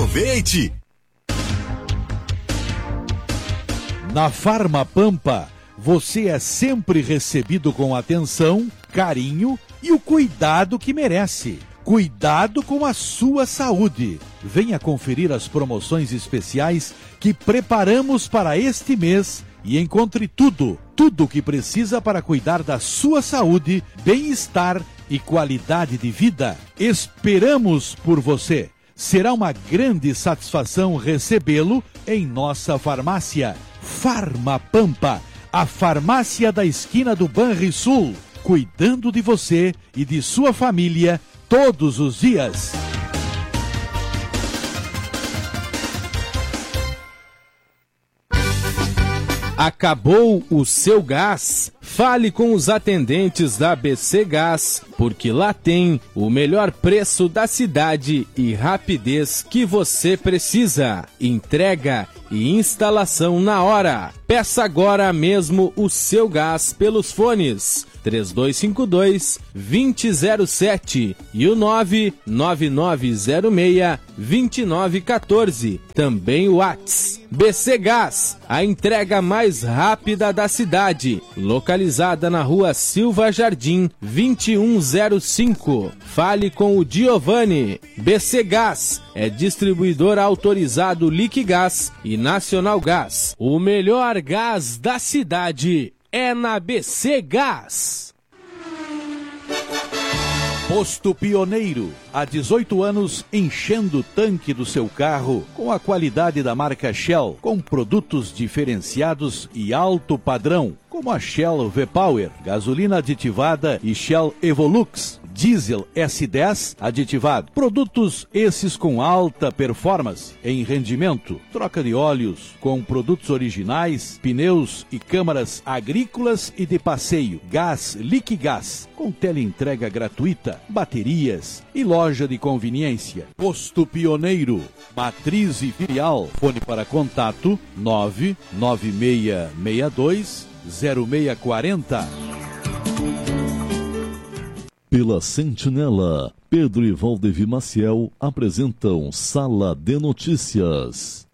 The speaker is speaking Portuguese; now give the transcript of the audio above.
Aproveite! Na Farma Pampa, você é sempre recebido com atenção, carinho e o cuidado que merece. Cuidado com a sua saúde. Venha conferir as promoções especiais que preparamos para este mês e encontre tudo o que precisa para cuidar da sua saúde, bem-estar e qualidade de vida. Esperamos por você. Será uma grande satisfação recebê-lo em nossa farmácia. Farma Pampa, a farmácia da esquina do Banrisul, cuidando de você e de sua família todos os dias. Acabou o seu gás? Fale com os atendentes da BC Gás, porque lá tem o melhor preço da cidade e rapidez que você precisa. Entrega e instalação na hora. Peça agora mesmo o seu gás pelos fones 3252-2007 e o 99906-2914. Também o WhatsApp. BC Gás, a entrega mais rápida da cidade. Localizada na rua Silva Jardim, 2105. Fale com o Giovanni. BC Gás é distribuidor autorizado Liquigás e Nacional Gás. O melhor gás da cidade é na BC Gás. Posto Pioneiro, há 18 anos enchendo o tanque do seu carro com a qualidade da marca Shell, com produtos diferenciados e alto padrão, como a Shell V-Power, gasolina aditivada e Shell Evolux, diesel S10 aditivado. Produtos esses com alta performance em rendimento, troca de óleos com produtos originais, pneus e câmaras agrícolas e de passeio, gás Liquigás, com teleentrega gratuita, baterias e loja de conveniência. Posto Pioneiro, matriz e filial. Fone para contato 99662-0640. Pela Sentinela, Pedro e Valdemir Maciel apresentam Sala de Notícias.